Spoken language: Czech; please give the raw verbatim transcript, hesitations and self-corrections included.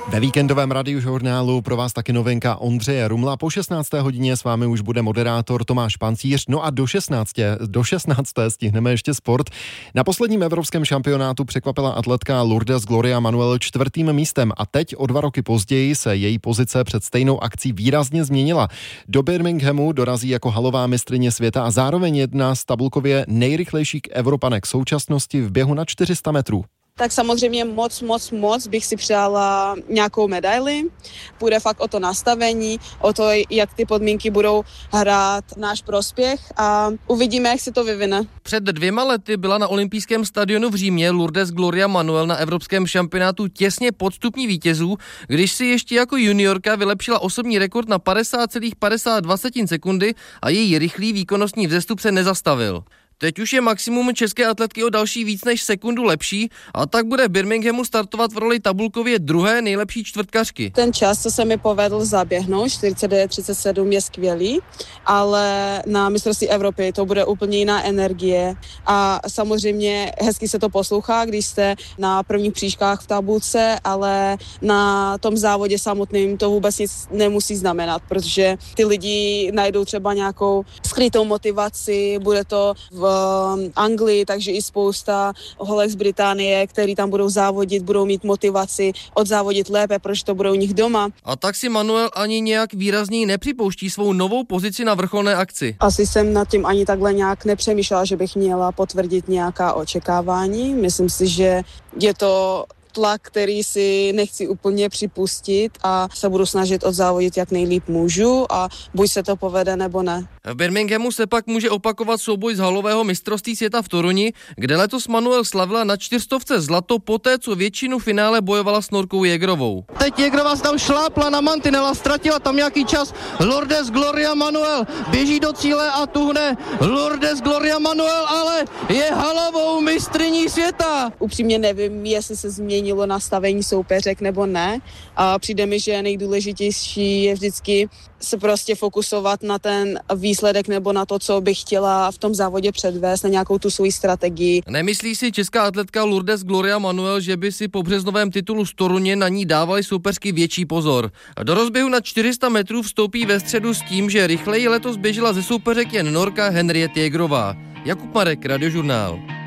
Ve víkendovém radiožurnálu pro vás taky novinka Ondřeje Rumla. Po šestnácté hodině s vámi už bude moderátor Tomáš Pancíř. No a do šestnácté, do šestnácté stihneme ještě sport. Na posledním evropském šampionátu překvapila atletka Lourdes Gloria Manuel čtvrtým místem a teď o dva roky později se její pozice před stejnou akcí výrazně změnila. Do Birminghamu dorazí jako halová mistryně světa a zároveň jedna z tabulkově nejrychlejších Evropanek současnosti v běhu na čtyři sta metrů. Tak samozřejmě moc, moc, moc bych si přála nějakou medaili. Půjde fakt o to nastavení, o to, jak ty podmínky budou hrát náš prospěch a uvidíme, jak se to vyvine. Před dvěma lety byla na olympijském stadionu v Římě Lourdes Gloria Manuel na evropském šampionátu těsně pod stupní vítězů, když si ještě jako juniorka vylepšila osobní rekord na padesát celá padesát dva sekundy a její rychlý výkonnostní vzestup se nezastavil. Teď už je maximum české atletky o další víc než sekundu lepší a tak bude v Birminghamu startovat v roli tabulkově druhé nejlepší čtvrtkařky. Ten čas, co se mi povedl zaběhnout, čtyřicet devět třicet sedm je skvělý, ale na mistrovství Evropy to bude úplně jiná energie a samozřejmě hezky se to poslouchá, když jste na prvních příčkách v tabulce, ale na tom závodě samotným to vůbec nic nemusí znamenat, protože ty lidi najdou třeba nějakou skrytou motivaci, bude to v Anglii, takže i spousta holek z Británie, který tam budou závodit, budou mít motivaci odzávodit lépe, protože to budou u nich doma. A tak si Manuel ani nějak výrazněji nepřipouští svou novou pozici na vrcholné akci. Asi jsem nad tím ani takhle nějak nepřemýšlela, že bych měla potvrdit nějaká očekávání. Myslím si, že je to tlak, který si nechci úplně připustit a se budu snažit odzávodit, jak nejlíp můžu a buď se to povede, nebo ne. V Birminghamu se pak může opakovat souboj z halového mistrovství světa v Toruni, kde letos Manuel slavila na čtyřstovce zlato poté, co většinu finále bojovala s Norkou Jägerovou. Teď Jägerová se tam šlápla na mantinela, ztratila tam nějaký čas. Lourdes Gloria Manuel běží do cíle a tuhne. Lourdes Gloria Manuel ale je halovou mistryní světa. Upřímně nevím, jestli se změnilo nastavení soupeřek nebo ne. A přijde mi, že nejdůležitější je vždycky se prostě fokusovat na ten výsledek nebo na to, co bych chtěla v tom závodě předvést, na nějakou tu svoji strategii. Nemyslí si česká atletka Lourdes Gloria Manuel, že by si po březnovém titulu z Toruně na ní dávali soupeřky větší pozor? Do rozběhu na čtyři sta metrů vstoupí ve středu s tím, že rychleji letos běžela ze soupeřek jen Norka Henriette Jägerová. Jakub Marek, Radiožurnál.